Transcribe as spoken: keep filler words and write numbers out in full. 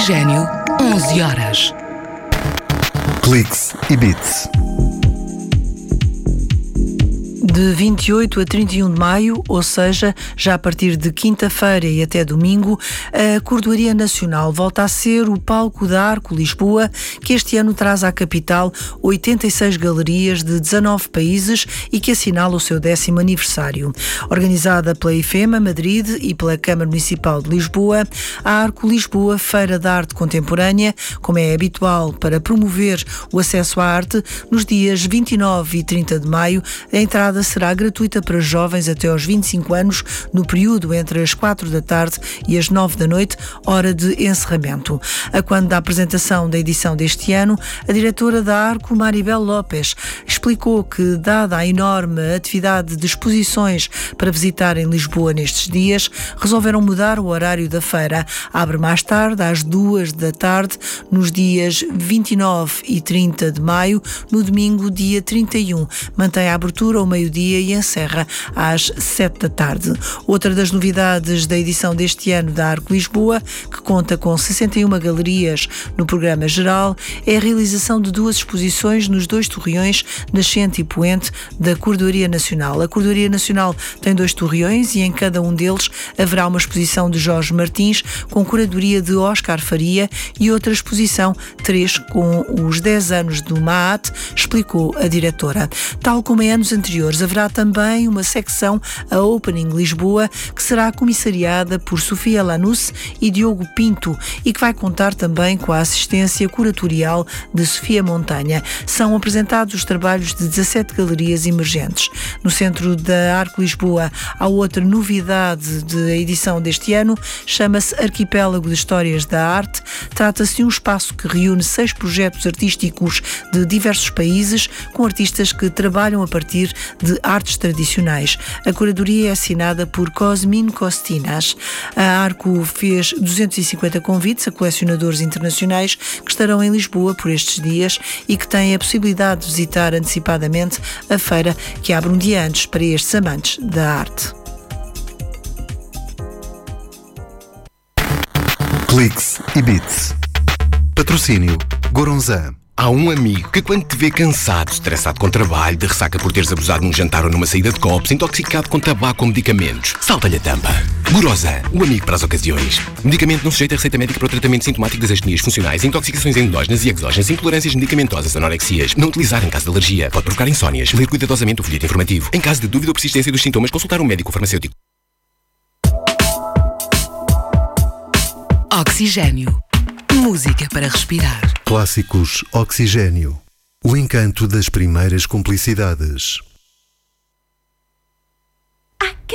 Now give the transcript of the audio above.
Oxigênio, onze horas. Cliques e Beats. De vinte e oito a trinta e um de maio, ou seja, já a partir de quinta-feira e até domingo, a Cordoaria Nacional volta a ser o palco da Arco Lisboa, que este ano traz à capital oitenta e seis galerias de dezanove países e que assinala o seu décimo aniversário. Organizada pela IFEMA Madrid e pela Câmara Municipal de Lisboa, a Arco Lisboa Feira da Arte Contemporânea, como é habitual para promover o acesso à arte, nos dias vinte e nove e trinta de maio, a entrada será gratuita para jovens até aos vinte e cinco anos, no período entre as quatro da tarde e as nove da noite, hora de encerramento. A quando da apresentação da edição deste ano, a diretora da Arco, Maribel Lopes, explicou que, dada a enorme atividade de exposições para visitar em Lisboa nestes dias, resolveram mudar o horário da feira. Abre mais tarde, às duas da tarde, nos dias vinte e nove e trinta de maio, no domingo, dia trinta e um. Mantém a abertura ao meio-dia e encerra às sete da tarde. Outra das novidades da edição deste ano da Arco Lisboa, que conta com sessenta e uma galerias no programa geral, é a realização de duas exposições nos dois torreões nascente e poente da Cordoaria Nacional. A Cordoaria Nacional tem dois torreões e em cada um deles haverá uma exposição de Jorge Martins com curadoria de Oscar Faria e outra exposição, três, com os dez anos do Maat, explicou a diretora. Tal como em anos anteriores, haverá também uma secção, a Opening Lisboa, que será comissariada por Sofia Lanus e Diogo Pinto e que vai contar também com a assistência curatorial de Sofia Montanha. São apresentados os trabalhos de dezassete galerias emergentes. No centro da Arco Lisboa há outra novidade da edição deste ano, chama-se Arquipélago de Histórias da Arte. Trata-se de um espaço que reúne seis projetos artísticos de diversos países, com artistas que trabalham a partir de artes tradicionais. A curadoria é assinada por Cosmin Costinas. A Arco fez duzentos e cinquenta convites a colecionadores internacionais que estarão em Lisboa por estes dias e que têm a possibilidade de visitar antecipadamente a feira, que abre um dia antes para estes amantes da arte. Cliques e Beats. Patrocínio Goronzan. Há um amigo que, quando te vê cansado, estressado com trabalho, de ressaca por teres abusado num jantar ou numa saída de copos, intoxicado com tabaco ou medicamentos, salta-lhe a tampa. Goronzan, o amigo para as ocasiões. Medicamento não sujeito a receita médica para o tratamento sintomático das astenias funcionais, intoxicações endógenas e exógenas, intolerâncias medicamentosas, anorexias. Não utilizar em caso de alergia. Pode provocar insónias. Ler cuidadosamente o folheto informativo. Em caso de dúvida ou persistência dos sintomas, consultar um médico farmacêutico. Oxigênio. Música para respirar. Clássicos Oxigênio. O encanto das primeiras cumplicidades.